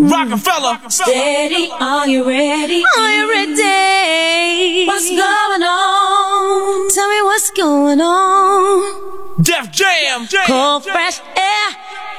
Rockefeller. Steady, are you ready? Are you ready? What's going on? Tell me what's going on. Def Jam. Cold fresh air.